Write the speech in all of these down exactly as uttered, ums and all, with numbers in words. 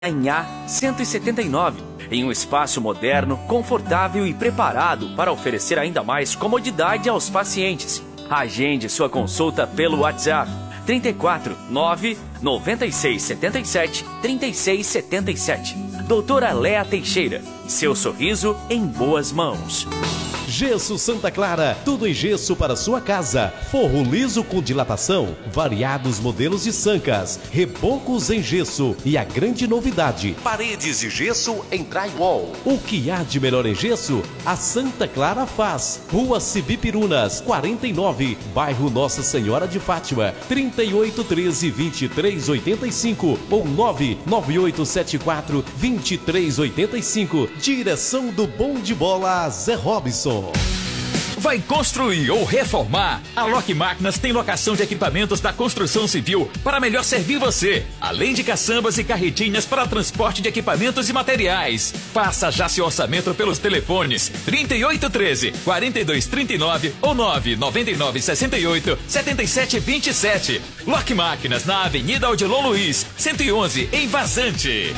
em A cento e setenta e nove, em um espaço moderno, confortável e preparado para oferecer ainda mais comodidade aos pacientes. Agende sua consulta pelo WhatsApp trinta e quatro, nove, noventa e seis, setenta e sete, trinta e seis setenta e sete. Doutora Léa Teixeira, seu sorriso em boas mãos. Gesso Santa Clara, tudo em gesso para sua casa. Forro liso com dilatação, variados modelos de sancas, rebocos em gesso e a grande novidade, paredes de gesso em drywall. O que há de melhor em gesso, a Santa Clara faz. Rua Cibipirunas, quarenta e nove, bairro Nossa Senhora de Fátima, trinta e oito, treze, vinte e três, oitenta e cinco ou nove nove oito sete quatro, vinte e três oitenta e cinco. Direção do Bom de Bola, Zé Robson. Vai construir ou reformar? A Lock Máquinas tem locação de equipamentos da construção civil para melhor servir você, além de caçambas e carretinhas para transporte de equipamentos e materiais. Faça já seu orçamento pelos telefones trinta e oito, treze, quarenta e dois, trinta e nove ou nove nove nove, sessenta e oito, setenta e sete, vinte e sete. Lock Máquinas na Avenida Odilon Luiz, cento e onze, em Vazante.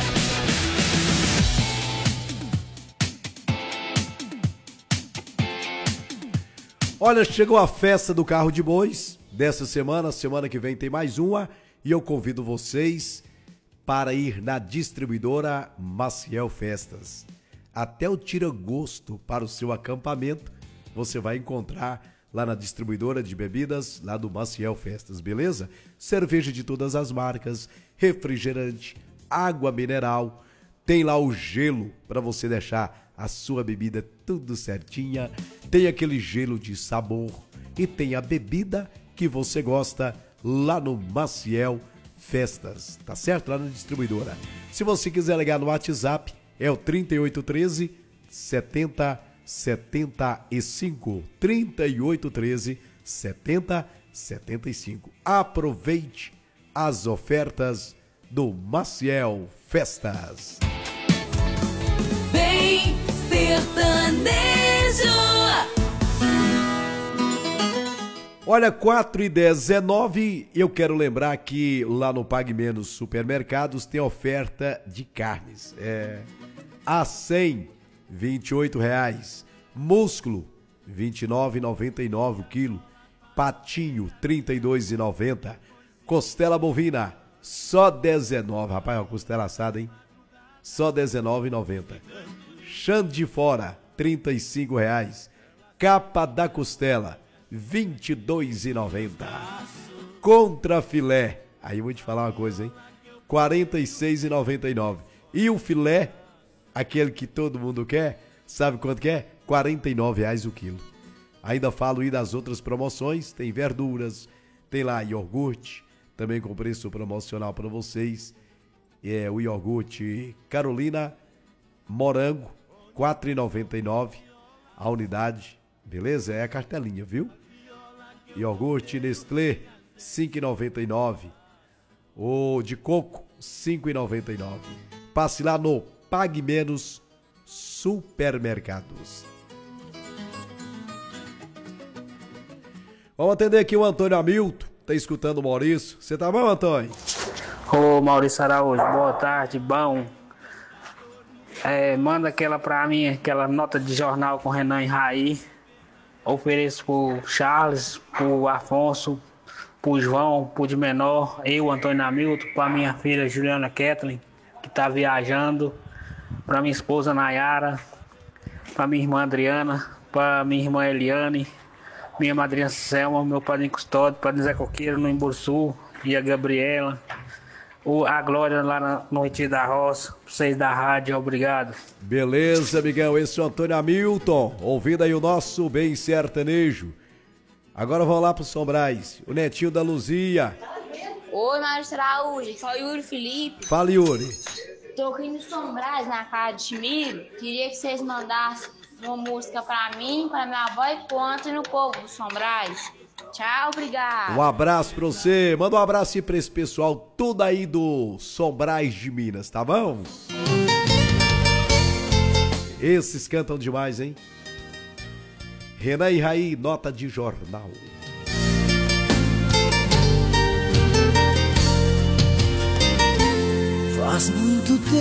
Olha, chegou a festa do carro de bois dessa semana, semana que vem tem mais uma e eu convido vocês para ir na distribuidora Maciel Festas. Até o tira-gosto para o seu acampamento você vai encontrar lá na distribuidora de bebidas, lá do Maciel Festas, beleza? Cerveja de todas as marcas, refrigerante, água mineral, tem lá o gelo para você deixar a sua bebida tudo certinha, tem aquele gelo de sabor e tem a bebida que você gosta lá no Maciel Festas, tá certo? Lá na distribuidora. Se você quiser ligar no WhatsApp, é o trinta e oito, treze, setenta, setenta e cinco, trinta e oito, treze, setenta, setenta e cinco. Aproveite as ofertas do Maciel Festas. Bem sertanejo. Olha, quatro e dezenove, eu quero lembrar que lá no Pague Menos Supermercados tem oferta de carnes. É A cem, vinte e oito reais. Músculo, vinte e nove reais e noventa e nove centavos o quilo. Patinho, trinta e dois reais e noventa centavos. Costela bovina, só dezenove reais. Rapaz, uma costela assada, hein? Só dezenove reais e noventa centavos. Chão de fora, trinta e cinco reais. Capa da costela, vinte e dois reais e noventa centavos. Contra filé, aí eu vou te falar uma coisa, hein? quarenta e seis reais e noventa e nove centavos. E o filé, aquele que todo mundo quer, sabe quanto que é? quarenta e nove reais o quilo. Ainda falo aí das outras promoções, tem verduras, tem lá iogurte, também com preço promocional para vocês. É o iogurte Carolina Morango, quatro reais e noventa e nove centavos a unidade, beleza? É a cartelinha, viu? Iogurte Nestlé, cinco reais e noventa e nove centavos. O de coco, cinco reais e noventa e nove centavos. Passe lá no Pague Menos Supermercados. Vamos atender aqui o Antônio Hamilton, tá escutando o Maurício. Você tá bom, Antônio? Ô Maurício Araújo, boa tarde, bom. É, manda aquela pra mim, aquela nota de jornal com Renan e Raí. Ofereço pro Charles, pro Afonso, pro João, pro de menor, eu, Antônio Hamilton, pra minha filha Juliana Kathleen, que tá viajando, pra minha esposa Nayara, pra minha irmã Adriana, pra minha irmã Eliane, minha madrinha Selma, meu padrinho Custódio, padrinho Zé Coqueiro no Imbursu e a Gabriela. O, a Glória lá no Retiro da Roça, vocês da rádio, obrigado. Beleza, amigão, esse é o Antônio Hamilton, ouvindo aí o nosso Bem Sertanejo. Agora vamos lá pro Sombrais, o netinho da Luzia. Oi, Maurício Araújo, sou Yuri Felipe. Fala, Yuri. Tô aqui no Sombrais, na casa de Chimiro. Queria que vocês mandassem uma música pra mim, pra minha avó e conto e no povo do Sombrais. Tchau, obrigado. Um abraço pra você. Manda um abraço aí pra esse pessoal tudo aí do Sombrais de Minas, tá bom? Esses cantam demais, hein? Renan e Raí, nota de jornal. Faz muito tempo